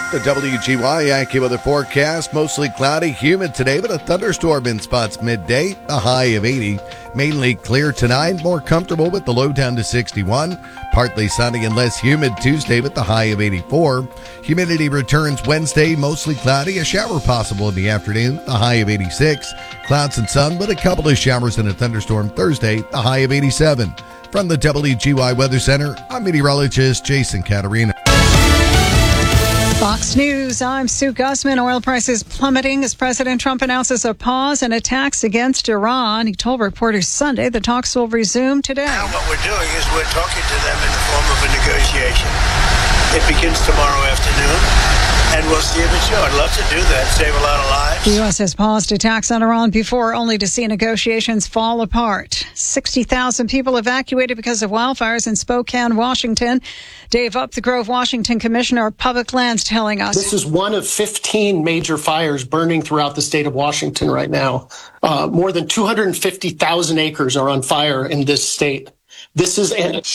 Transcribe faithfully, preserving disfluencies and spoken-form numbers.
The W G Y AccuWeather forecast, mostly cloudy, humid today, but a thunderstorm in spots midday, a high of eighty. Mainly clear tonight, more comfortable with the low down to sixty-one. Partly sunny and less humid Tuesday with the high of eighty-four. Humidity returns Wednesday, mostly cloudy, a shower possible in the afternoon, the high of eighty-six. Clouds and sun, but a couple of showers and a thunderstorm Thursday, the high of eighty-seven. From the W G Y Weather Center, I'm meteorologist Jason Caterina. Fox News, I'm Sue Gussman. Oil prices plummeting as President Trump announces a pause in attacks against Iran. He told reporters Sunday the talks will resume today. Now what we're doing is we're talking to them in the form of a negotiation. It begins tomorrow afternoon, and we'll see if it's sure. I'd love to do that, save a lot of lives. The U S has paused attacks on Iran before, only to see negotiations fall apart. sixty thousand people evacuated because of wildfires in Spokane, Washington. Dave Up, the Grove, Washington Commissioner of Public Lands, telling us. This is one of fifteen major fires burning throughout the state of Washington right now. Uh, more than two hundred fifty thousand acres are on fire in this state. This is an